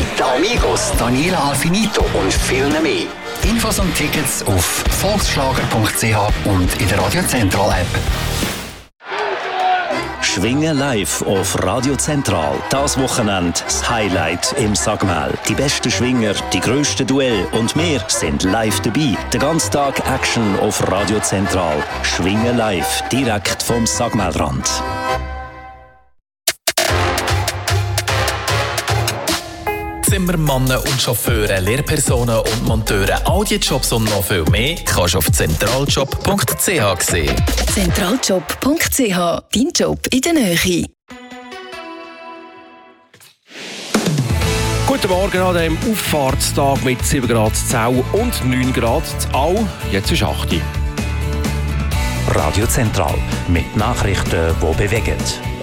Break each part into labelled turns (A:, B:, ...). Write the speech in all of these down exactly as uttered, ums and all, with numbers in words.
A: die Amigos, Daniela Alfinito und viel mehr. Infos und Tickets auf volksschlager punkt c h und in der Radio Zentral App.
B: Schwingen live auf Radio Zentral. Das Wochenende das Highlight im Sagmel. Die besten Schwinger, die grössten Duelle und wir sind live dabei. Den ganzen Tag Action auf Radio Zentral. Schwingen live, direkt vom Sagmelrand.
C: Zimmermannen und Chauffeure, Lehrpersonen und Monteure, all die Jobs und noch viel mehr kannst du auf zentraljob punkt c h sehen.
D: zentraljob punkt c h, dein Job in der Nähe.
E: Guten Morgen an diesem Auffahrtstag mit sieben Grad Zau und neun Grad Au. Jetzt ist acht Uhr.
B: Radio Zentral mit Nachrichten, die bewegen.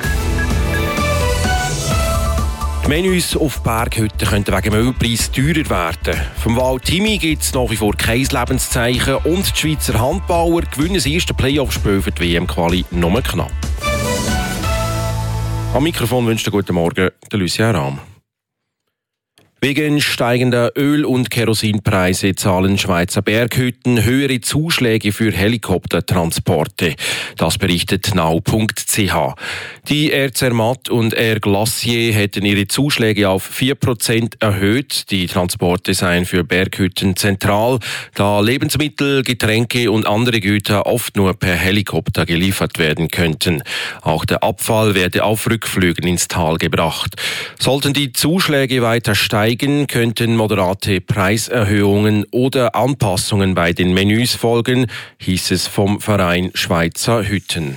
E: Die Menüs auf Berghütten könnten wegen dem Ölpreis teurer werden. Vom Val Thimi gibt es nach wie vor kein Lebenszeichen und die Schweizer Handballer gewinnen das erste Playoff-Spiel für die W M-Quali nur knapp. Am Mikrofon wünscht einen guten Morgen der Lucien Rahm. Wegen steigender Öl- und Kerosinpreise zahlen Schweizer Berghütten höhere Zuschläge für Helikoptertransporte. Das berichtet now punkt c h. Die Air Zermatt und Air Glacier hätten ihre Zuschläge auf vier Prozent erhöht. Die Transporte seien für Berghütten zentral, da Lebensmittel, Getränke und andere Güter oft nur per Helikopter geliefert werden könnten. Auch der Abfall werde auf Rückflügen ins Tal gebracht. Sollten die Zuschläge weiter steigen, könnten moderate Preiserhöhungen oder Anpassungen bei den Menüs folgen, hieß es vom Verein Schweizer Hütten.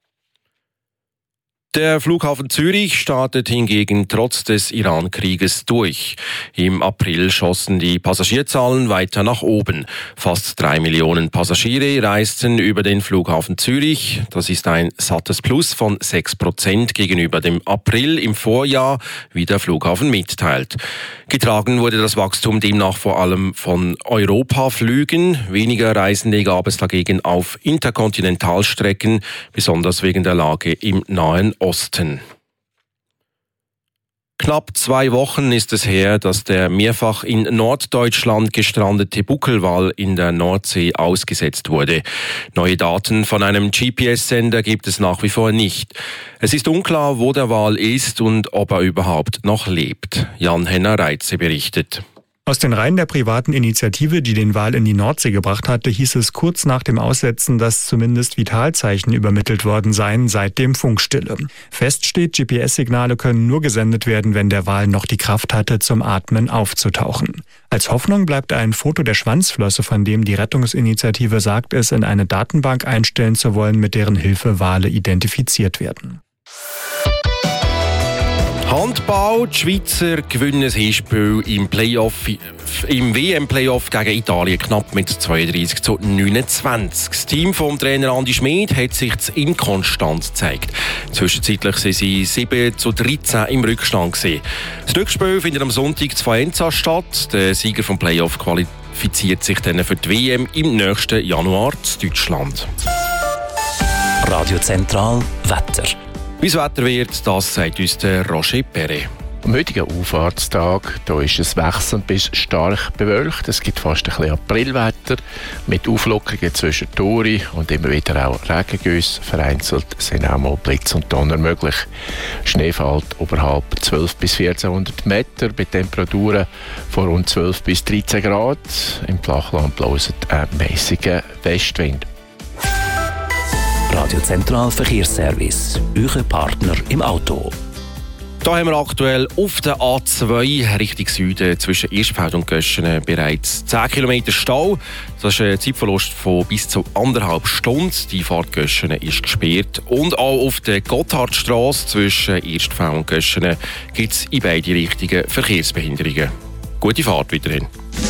E: Der Flughafen Zürich startet hingegen trotz des Iran-Krieges durch. Im April schossen die Passagierzahlen weiter nach oben. Fast drei Millionen Passagiere reisten über den Flughafen Zürich. Das ist ein sattes Plus von sechs Prozent gegenüber dem April im Vorjahr, wie der Flughafen mitteilt. Getragen wurde das Wachstum demnach vor allem von Europaflügen. Weniger Reisende gab es dagegen auf Interkontinentalstrecken, besonders wegen der Lage im Nahen Osten. Knapp zwei Wochen ist es her, dass der mehrfach in Norddeutschland gestrandete Buckelwal in der Nordsee ausgesetzt wurde. Neue Daten von einem G P S-Sender gibt es nach wie vor nicht. Es ist unklar, wo der Wal ist und ob er überhaupt noch lebt. Jan-Henner Reitze berichtet.
F: Aus den Reihen der privaten Initiative, die den Wal in die Nordsee gebracht hatte, hieß es kurz nach dem Aussetzen, dass zumindest Vitalzeichen übermittelt worden seien, seitdem Funkstille. Fest steht, G P S-Signale können nur gesendet werden, wenn der Wal noch die Kraft hatte, zum Atmen aufzutauchen. Als Hoffnung bleibt ein Foto der Schwanzflosse, von dem die Rettungsinitiative sagt, es in eine Datenbank einstellen zu wollen, mit deren Hilfe Wale identifiziert werden.
E: Handball, die Schweizer gewinnen das Hinspiel im Playoff, im W M-Playoff gegen Italien knapp mit zweiunddreissig zu neunundzwanzig. Das Team vom Trainer Andi Schmid hat sich zu inkonstant gezeigt. Zwischenzeitlich waren sie sieben zu dreizehn im Rückstand gewesen. Das Rückspiel findet am Sonntag zu Faenza statt. Der Sieger vom Playoff qualifiziert sich dann für die W M im nächsten Januar in Deutschland.
B: Radio Zentral Wetter.
E: Wie das Wetter wird, das sagt uns der Roger Perret.
G: Am heutigen Auffahrtstag da ist es wechselnd bis stark bewölkt. Es gibt fast ein bisschen Aprilwetter mit Auflockerungen zwischen Tore und immer wieder auch Regengüsse. Vereinzelt sind auch mal Blitz und Donner möglich. Schnee fällt oberhalb zwölf bis vierzehnhundert Meter bei Temperaturen von rund zwölf bis dreizehn Grad. Im Flachland bläst ein mäßiger Westwind.
B: Radio Zentral Verkehrsservice, euer Partner im Auto.
E: Da haben wir aktuell auf der A zwei Richtung Süden zwischen Erstfeld und Göschenen bereits zehn Kilometer Stau. Das ist ein Zeitverlust von bis zu anderthalb Stunden. Die Fahrt Göschenen ist gesperrt. Und auch auf der Gotthardstrasse zwischen Erstfeld und Göschenen gibt es in beide Richtungen Verkehrsbehinderungen. Gute Fahrt weiterhin.